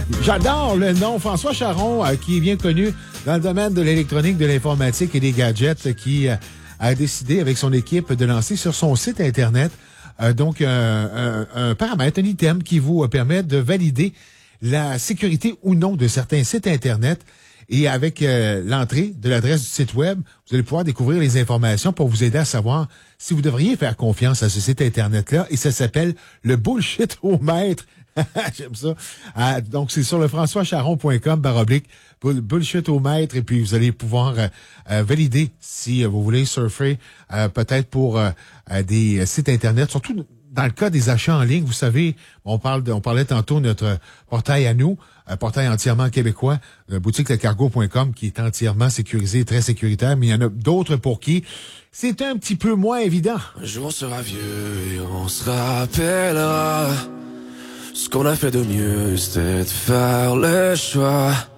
J'adore le nom François Charon, qui est bien connu dans le domaine de l'électronique, de l'informatique et des gadgets, qui a décidé avec son équipe de lancer sur son site Internet donc un paramètre, un item qui vous permet de valider la sécurité ou non de certains sites Internet. Et avec l'entrée de l'adresse du site web, vous allez pouvoir découvrir les informations pour vous aider à savoir si vous devriez faire confiance à ce site Internet-là. Et ça s'appelle le bullshit-o-mètre. J'aime ça. Donc, c'est sur le françoischaron.com/bullshit-o-mètre. Et puis, vous allez pouvoir valider si vous voulez surfer peut-être pour des sites Internet, surtout dans le cas des achats en ligne. Vous savez, on parlait tantôt de notre portail à nous, un portail entièrement québécois, boutique-lecargo.com, qui est entièrement sécurisé, très sécuritaire, mais il y en a d'autres pour qui c'est un petit peu moins évident. Un jour on sera vieux et on se rappellera ce qu'on a fait de mieux, c'était de faire le choix